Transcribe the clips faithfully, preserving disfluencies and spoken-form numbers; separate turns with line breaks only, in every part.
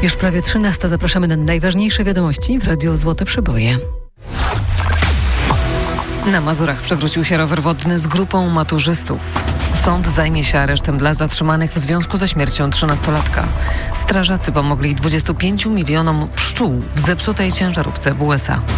Już prawie trzynasta. Zapraszamy na najważniejsze wiadomości w Radiu Złote Przeboje. Na Mazurach przewrócił się rower wodny z grupą maturzystów. Sąd zajmie się aresztem dla zatrzymanych w związku ze śmiercią trzynastolatka. Strażacy pomogli dwudziestu pięciu milionom pszczół w zepsutej ciężarówce w U S A.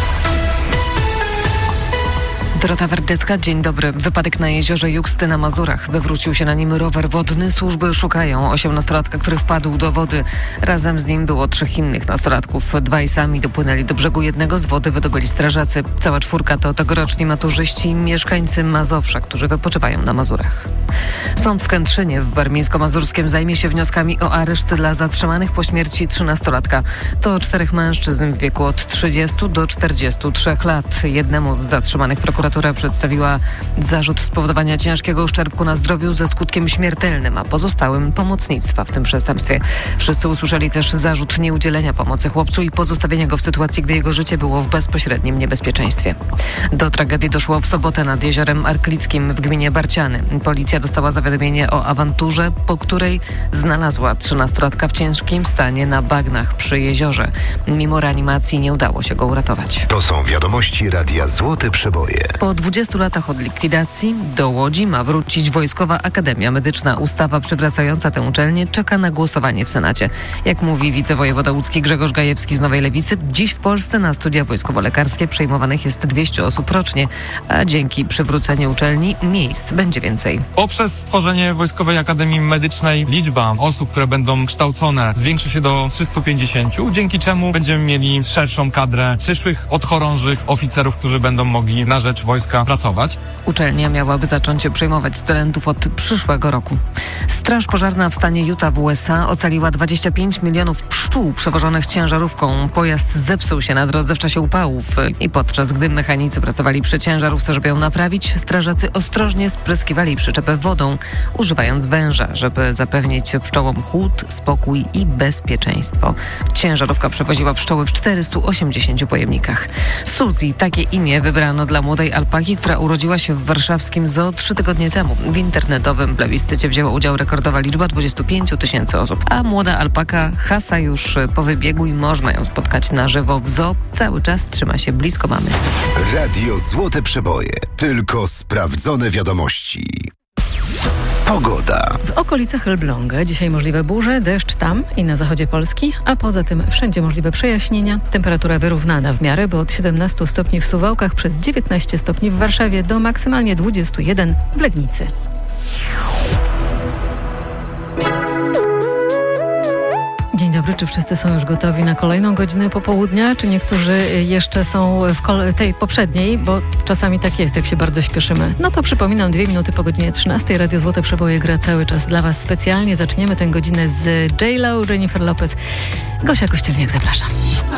Dorota Werdecka, dzień dobry. Wypadek na jeziorze Juksty na Mazurach. Wywrócił się na nim rower wodny. Służby szukają osiemnastolatka, który wpadł do wody. Razem z nim było trzech innych nastolatków. Dwaj sami dopłynęli do brzegu, jednego z wody wydobyli strażacy. Cała czwórka to tegoroczni maturzyści, mieszkańcy Mazowsza, którzy wypoczywają na Mazurach. Sąd w Kętrzynie w warmińsko-mazurskim zajmie się wnioskami o areszt dla zatrzymanych po śmierci trzynastolatka. To czterech mężczyzn w wieku od trzydziestu do czterdziestu trzech lat. Jednemu z zatrzymanych prokuratura przedstawiła zarzut spowodowania ciężkiego uszczerbku na zdrowiu ze skutkiem śmiertelnym, a pozostałym pomocnictwa w tym przestępstwie. Wszyscy usłyszeli też zarzut nieudzielenia pomocy chłopcu i pozostawienia go w sytuacji, gdy jego życie było w bezpośrednim niebezpieczeństwie. Do tragedii doszło w sobotę nad jeziorem Arklickim w gminie Barciany. Policja dostała zawiadomienie o awanturze, po której znalazła trzynastolatka w ciężkim stanie na bagnach przy jeziorze. Mimo reanimacji nie udało się go uratować.
To są wiadomości Radia Złote Przeboje.
Po dwudziestu latach od likwidacji do Łodzi ma wrócić Wojskowa Akademia Medyczna. Ustawa przywracająca tę uczelnię czeka na głosowanie w Senacie. Jak mówi wicewojewoda łódzki Grzegorz Gajewski z Nowej Lewicy, dziś w Polsce na studia wojskowo-lekarskie przejmowanych jest dwieście osób rocznie, a dzięki przywróceniu uczelni miejsc będzie więcej.
Poprzez stworzenie Wojskowej Akademii Medycznej liczba osób, które będą kształcone, zwiększy się do trzystu pięćdziesięciu, dzięki czemu będziemy mieli szerszą kadrę przyszłych odchorążych oficerów, którzy będą mogli na rzecz wojska pracować.
Uczelnia miałaby zacząć przyjmować studentów od przyszłego roku. Straż pożarna w stanie Utah w U S A ocaliła dwadzieścia pięć milionów pszczół przewożonych ciężarówką. Pojazd zepsuł się na drodze w czasie upałów i podczas gdy mechanicy pracowali przy ciężarówce, żeby ją naprawić, strażacy ostrożnie spryskiwali przyczepę wodą, używając węża, żeby zapewnić pszczołom chłód, spokój i bezpieczeństwo. Ciężarówka przewoziła pszczoły w czterystu osiemdziesięciu pojemnikach. Suzy, takie imię wybrano dla młodej alpaki, która urodziła się w warszawskim zoo trzy tygodnie temu. W internetowym plebiscycie wzięła udział rekordowa liczba dwudziestu pięciu tysięcy osób. A młoda alpaka hasa już po wybiegu i można ją spotkać na żywo w zoo. Cały czas trzyma się blisko mamy.
Radio Złote Przeboje. Tylko sprawdzone wiadomości. Pogoda.
W okolicach Elbląga dzisiaj możliwe burze, deszcz tam i na zachodzie Polski, a poza tym wszędzie możliwe przejaśnienia. Temperatura wyrównana w miarę, bo od siedemnastu stopni w Suwałkach przez dziewiętnaście stopni w Warszawie do maksymalnie dwudziestu jeden w Legnicy. Dzień dobry, czy wszyscy są już gotowi na kolejną godzinę popołudnia, czy niektórzy jeszcze są w kole- tej poprzedniej, bo czasami tak jest, jak się bardzo śpieszymy. No to przypominam, dwie minuty po godzinie trzynastej. Radio Złote Przeboje gra cały czas dla Was specjalnie. Zaczniemy tę godzinę z J Lo, Jennifer Lopez. Gosia Kościelniak, zapraszam.